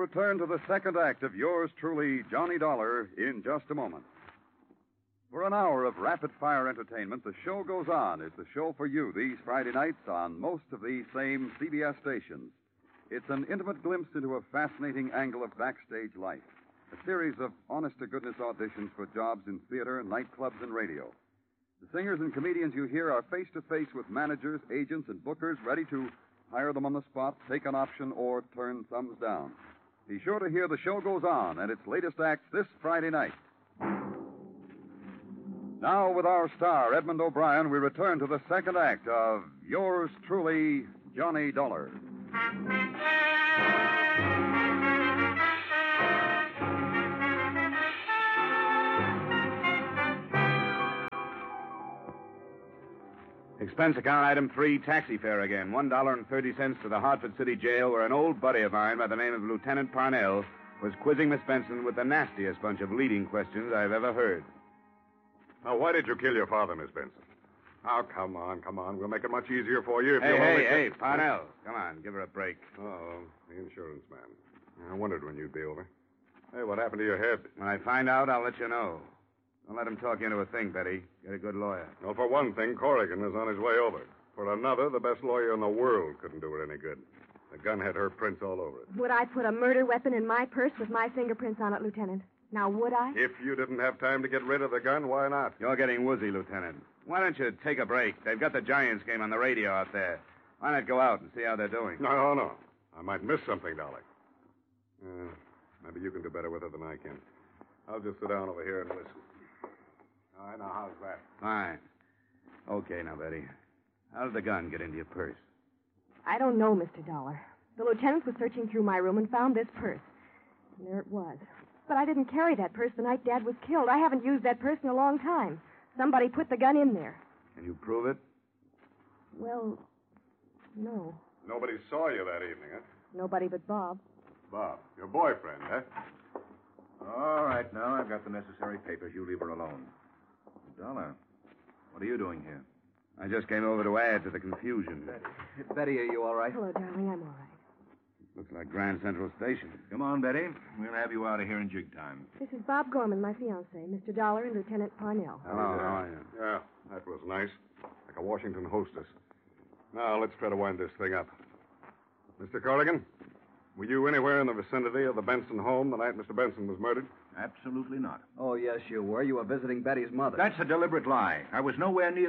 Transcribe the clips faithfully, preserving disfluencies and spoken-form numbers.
return to the second act of yours truly, Johnny Dollar, in just a moment. For an hour of rapid-fire entertainment, the show goes on. It's the show for you these Friday nights on most of these same C B S stations. It's an intimate glimpse into a fascinating angle of backstage life. A series of honest-to-goodness auditions for jobs in theater, nightclubs, and radio. The singers and comedians you hear are face-to-face with managers, agents, and bookers ready to hire them on the spot, take an option, or turn thumbs down. Be sure to hear The Show Goes On and its latest acts this Friday night. Now, with our star, Edmund O'Brien, we return to the second act of yours truly, Johnny Dollar. Expense account item three, taxi fare again. One dollar and thirty cents to the Hartford City Jail, where an old buddy of mine by the name of Lieutenant Parnell was quizzing Miss Benson with the nastiest bunch of leading questions I've ever heard. Now, why did you kill your father, Miss Benson? Oh, come on, come on. We'll make it much easier for you if Hey, you'll hey, only... hey, Parnell. Come on, give her a break. Oh, the insurance man. I wondered when you'd be over. Hey, what happened to your head? When I find out, I'll let you know. Don't let him talk you into a thing, Betty. Get a good lawyer. Well, for one thing, Corrigan is on his way over. For another, the best lawyer in the world couldn't do it any good. The gun had her prints all over it. Would I put a murder weapon in my purse with my fingerprints on it, Lieutenant? Now, would I? If you didn't have time to get rid of the gun, why not? You're getting woozy, Lieutenant. Why don't you take a break? They've got the Giants game on the radio out there. Why not go out and see how they're doing? No, no. I might miss something, Dolly. Uh, maybe you can do better with it than I can. I'll just sit down over here and listen. All right, now, how's that? Fine. Okay, now, Betty. How did the gun get into your purse? I don't know, Mister Dollar. The lieutenant was searching through my room and found this purse. And there it was. But I didn't carry that purse the night Dad was killed. I haven't used that purse in a long time. Somebody put the gun in there. Can you prove it? Well, no. Nobody saw you that evening, huh? Nobody but Bob. Bob, your boyfriend, huh? All right, now I've got the necessary papers. You leave her alone. Dollar, what are you doing here? I just came over to add to the confusion. Betty, Betty, are you all right? Hello, darling. I'm all right. Looks like Grand Central Station. Come on, Betty. We'll have you out of here in jig time. This is Bob Gorman, my fiancé, Mister Dollar and Lieutenant Parnell. Hello, how are you? Yeah, that was nice. Like a Washington hostess. Now, let's try to wind this thing up. Mister Corrigan, were you anywhere in the vicinity of the Benson home the night Mister Benson was murdered? Absolutely not. Oh, yes, you were. You were visiting Betty's mother. That's a deliberate lie. I was nowhere near...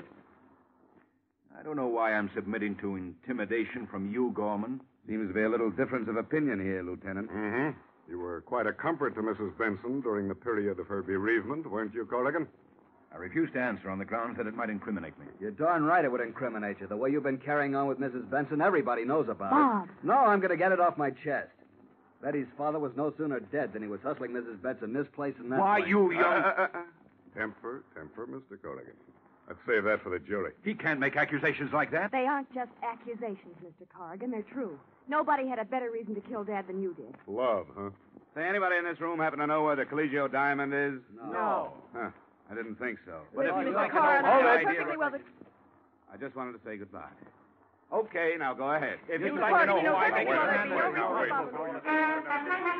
I don't know why I'm submitting to intimidation from you, Gorman. Seems to be a little difference of opinion here, Lieutenant. Mm-hmm. You were quite a comfort to Missus Benson during the period of her bereavement, weren't you, Corrigan? I refused to answer on the grounds that it might incriminate me. You're darn right it would incriminate you. The way you've been carrying on with Missus Benson, everybody knows about Bob. it. No, I'm going to get it off my chest. Betty's father was no sooner dead than he was hustling Missus Benson this place and that Why, place. you young... Uh, uh, uh, uh. Temper, temper, Mister Corrigan. Let's save that for the jury. He can't make accusations like that. They aren't just accusations, Mister Corrigan. They're true. Nobody had a better reason to kill Dad than you did. Love, huh? Say, anybody in this room happen to know where the Colegio diamond is? No. Huh. I didn't think so. But if you'd Mister like to know Corrigan, my I know idea perfectly of- well that... I just wanted to say goodbye. Okay, now go ahead. If Mister you'd like to know Corrigan, who I you know think perfectly is well the that man, you're now, wrong wait. about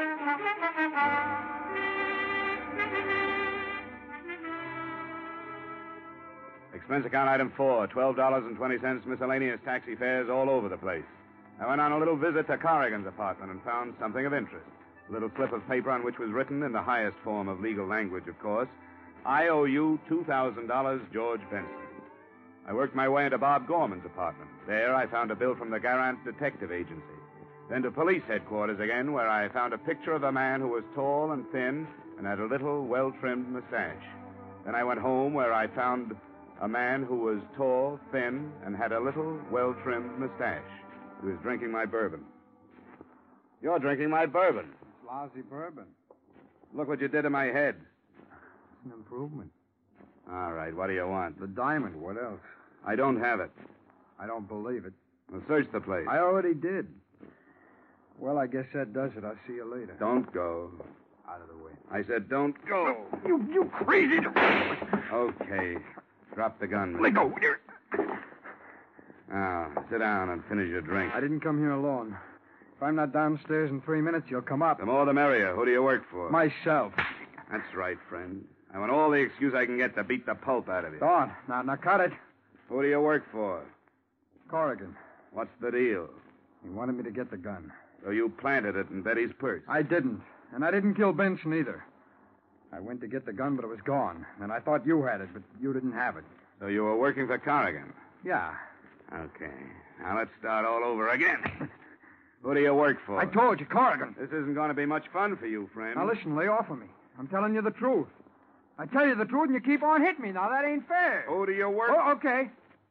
Expense account item four, twelve dollars and twenty cents miscellaneous taxi fares all over the place. I went on a little visit to Corrigan's apartment and found something of interest. A little slip of paper on which was written, in the highest form of legal language, of course, I owe you two thousand dollars, George Benson. I worked my way into Bob Gorman's apartment. There I found a bill from the Garant Detective Agency. Then to police headquarters again, where I found a picture of a man who was tall and thin and had a little, well-trimmed mustache. Then I went home, where I found a man who was tall, thin, and had a little, well-trimmed mustache. He was drinking my bourbon. You're drinking my bourbon. It's lousy bourbon. Look what you did to my head. It's an improvement. All right, what do you want? The diamond. What else? I don't have it. I don't believe it. Well, search the place. I already did. Well, I guess that does it. I'll see you later. Don't go. Out of the way. I said don't go. You, you crazy... Okay. Drop the gun. Let go. Now, sit down and finish your drink. I didn't come here alone. If I'm not downstairs in three minutes, you'll come up. The more the merrier. Who do you work for? Myself. That's right, friend. I want all the excuse I can get to beat the pulp out of you. Go on. Now, now cut it. Who do you work for? Corrigan. What's the deal? He wanted me to get the gun. So you planted it in Betty's purse. I didn't. And I didn't kill Benson either. I went to get the gun, but it was gone. And I thought you had it, but you didn't have it. So you were working for Corrigan? Yeah. Okay. Now let's start all over again. Who do you work for? I told you, Corrigan. This isn't going to be much fun for you, friend. Now listen, lay off of me. I'm telling you the truth. I tell you the truth, and you keep on hitting me. Now, that ain't fair. Who do you work Oh, okay.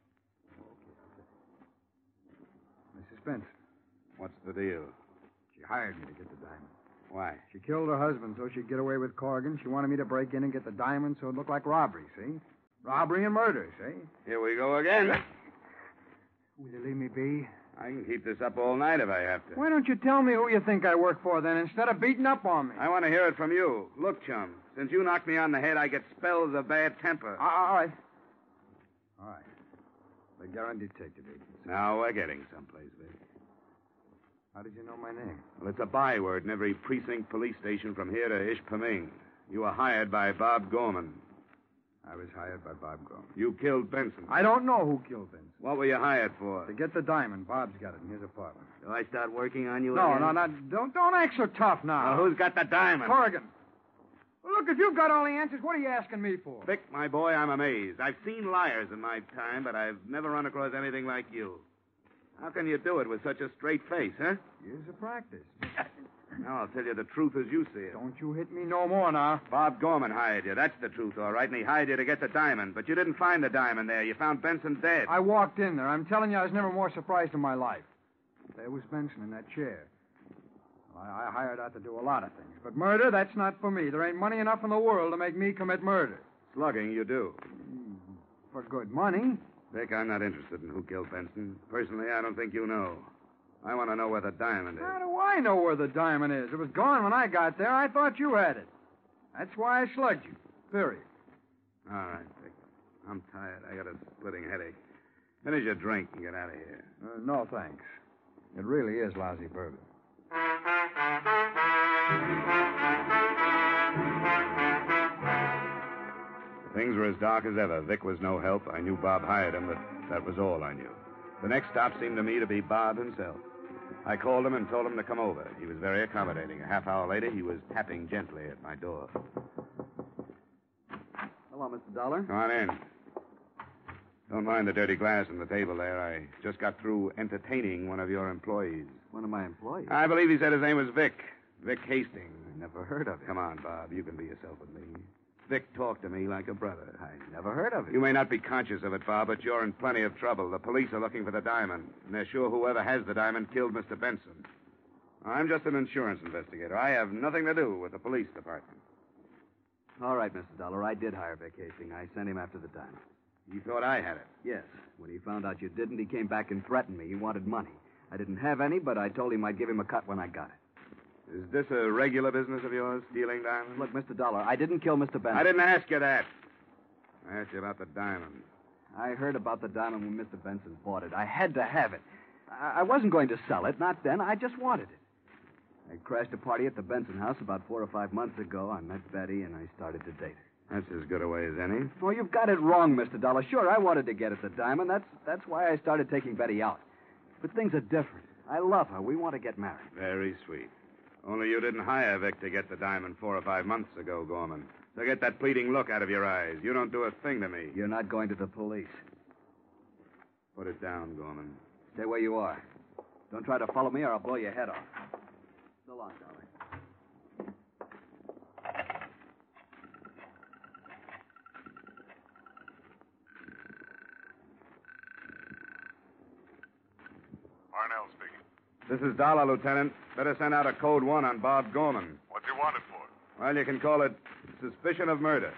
Missus Benson. What's the deal? She hired me to get the diamond. Why? She killed her husband so she'd get away with Corrigan. She wanted me to break in and get the diamond so it looked like robbery, see? Robbery and murder, see? Here we go again. Will you leave me be? I can keep this up all night if I have to. Why don't you tell me who you think I work for, then, instead of beating up on me? I want to hear it from you. Look, chum, since you knocked me on the head, I get spells of bad temper. Uh, all right. All right. The Garand Detective Agency. Now we're getting someplace, Vic. How did you know my name? Well, it's a byword in every precinct police station from here to Ishpeming. You were hired by Bob Gorman. I was hired by Bob Gorman. You killed Benson. I don't know who killed Benson. What were you hired for? To get the diamond. Bob's got it in his apartment. Do I start working on you No, again? no, no. Don't, don't act so tough now. Now, who's got the diamond? Corrigan. Well, look, if you've got all the answers, what are you asking me for? Vic, my boy, I'm amazed. I've seen liars in my time, but I've never run across anything like you. How can you do it with such a straight face, huh? Years of practice. Now, I'll tell you the truth as you see it. Don't you hit me no more now. Bob Gorman hired you. That's the truth, all right. And he hired you to get the diamond. But you didn't find the diamond there. You found Benson dead. I walked in there. I'm telling you, I was never more surprised in my life. There was Benson in that chair. Well, I, I hired out to do a lot of things. But murder, that's not for me. There ain't money enough in the world to make me commit murder. Slugging, you do. For good money. Vic, I'm not interested in who killed Benson. Personally, I don't think you know. I want to know where the diamond is. How do I know where the diamond is? It was gone when I got there. I thought you had it. That's why I slugged you. Period. All right, Vic. I'm tired. I got a splitting headache. Finish your drink and get out of here. Uh, no, thanks. It really is lousy bourbon. Things were as dark as ever. Vic was no help. I knew Bob hired him, but that was all I knew. The next stop seemed to me to be Bob himself. I called him and told him to come over. He was very accommodating. A half hour later, he was tapping gently at my door. Hello, Mister Dollar. Come on in. Don't mind the dirty glass on the table there. I just got through entertaining one of your employees. One of my employees. I believe he said his name was Vic. Vic Hastings. Never heard of him. Come on, Bob. You can be yourself with me. Vic talked to me like a brother. I never heard of him. You may not be conscious of it, Bob, but you're in plenty of trouble. The police are looking for the diamond, and they're sure whoever has the diamond killed Mister Benson. I'm just an insurance investigator. I have nothing to do with the police department. All right, Mister Dollar. I did hire Vic Hastings. I sent him after the diamond. He thought I had it. Yes. When he found out you didn't, he came back and threatened me. He wanted money. I didn't have any, but I told him I'd give him a cut when I got it. Is this a regular business of yours, stealing diamonds? Look, Mister Dollar, I didn't kill Mister Benson. I didn't ask you that. I asked you about the diamond. I heard about the diamond when Mister Benson bought it. I had to have it. I, I wasn't going to sell it, not then. I just wanted it. I crashed a party at the Benson house about four or five months ago. I met Betty, and I started to date her. That's as good a way as any. Oh, you've got it wrong, Mister Dollar. Sure, I wanted to get at the diamond. That's, that's why I started taking Betty out. But things are different. I love her. We want to get married. Very sweet. Only you didn't hire Vic to get the diamond four or five months ago, Gorman. So get that pleading look out of your eyes. You don't do a thing to me. You're not going to the police. Put it down, Gorman. Stay where you are. Don't try to follow me or I'll blow your head off. So long, Dollar. Parnell speaking. This is Dollar, Lieutenant. Better send out a code one on Bob Gorman. What's he wanted for? Well, you can call it suspicion of murder.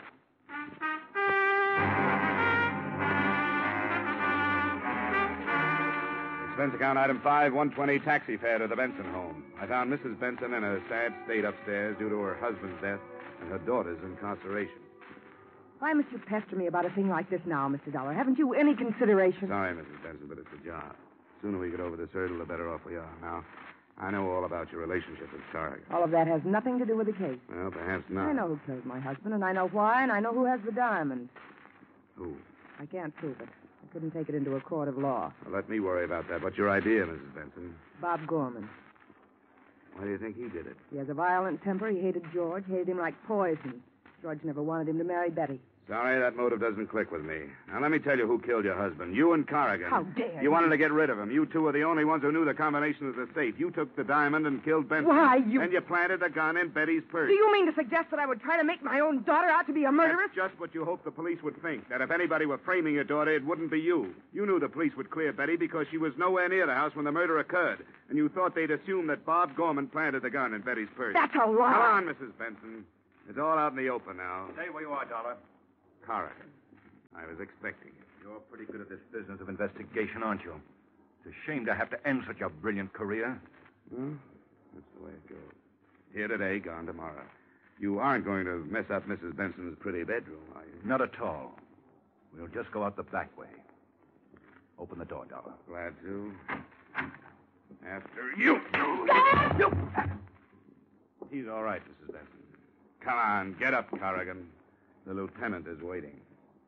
Expense account item five, one twenty taxi fare to the Benson home. I found Missus Benson in a sad state upstairs due to her husband's death and her daughter's incarceration. Why must you pester me about a thing like this now, Mister Dollar? Haven't you any consideration? Sorry, Missus Benson, but it's a job. The sooner we get over this hurdle, the better off we are. Now, I know all about your relationship with Corrigan. All of that has nothing to do with the case. Well, perhaps not. I know who killed my husband, and I know why, and I know who has the diamond. Who? I can't prove it. I couldn't take it into a court of law. Well, let me worry about that. What's your idea, Missus Benson? Bob Gorman. Why do you think he did it? He has a violent temper. He hated George, hated him like poison. George never wanted him to marry Betty. Sorry, that motive doesn't click with me. Now, let me tell you who killed your husband. You and Corrigan. How dare you? you? wanted to get rid of him. You two were the only ones who knew the combination of the safe. You took the diamond and killed Benson. Why, you... And you planted a gun in Betty's purse. Do you mean to suggest that I would try to make my own daughter out to be a murderess? That's just what you hoped the police would think. That if anybody were framing your daughter, it wouldn't be you. You knew the police would clear Betty because she was nowhere near the house when the murder occurred. And you thought they'd assume that Bob Gorman planted the gun in Betty's purse. That's a lie. Come on, Missus Benson. It's all out in the open now. Stay where you are, Dollar. Corrigan. I was expecting it. You're pretty good at this business of investigation, aren't you? It's a shame to have to end such a brilliant career. Well, that's the way it goes. Here today, gone tomorrow. You aren't going to mess up Missus Benson's pretty bedroom, are you? Not at all. We'll just go out the back way. Open the door, Dollar. Glad to. After you. you. He's all right, Missus Benson. Come on, get up, Corrigan. The lieutenant is waiting.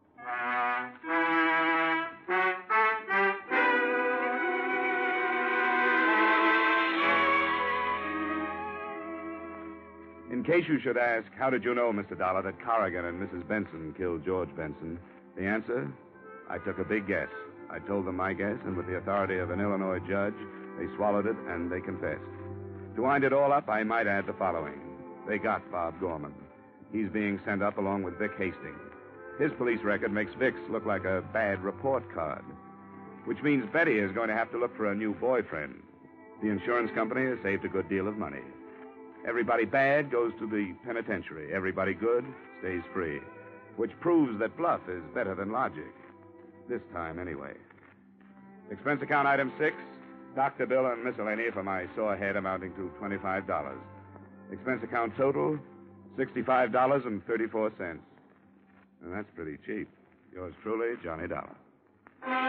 In case you should ask, how did you know, Mister Dollar, that Corrigan and Missus Benson killed George Benson? The answer? I took a big guess. I told them my guess, and with the authority of an Illinois judge, they swallowed it and they confessed. To wind it all up, I might add the following. They got Bob Gorman. He's being sent up along with Vic Hastings. His police record makes Vic's look like a bad report card, which means Betty is going to have to look for a new boyfriend. The insurance company has saved a good deal of money. Everybody bad goes to the penitentiary. Everybody good stays free, which proves that bluff is better than logic. This time, anyway. Expense account item six, doctor bill and miscellany for my sore head amounting to twenty-five dollars. Expense account total, sixty-five dollars and thirty-four cents. And that's pretty cheap. Yours truly, Johnny Dollar.